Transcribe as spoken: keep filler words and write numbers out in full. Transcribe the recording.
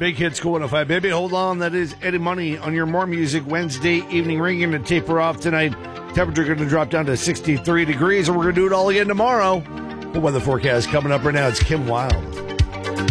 Big Hits Cool one oh five. Baby, hold on. That is Eddie Money on your More Music Wednesday evening. We're going to taper off tonight. Temperature going to drop down to sixty-three degrees, and we're going to do it all again tomorrow. The weather forecast coming up right now. It's Kim Wilde.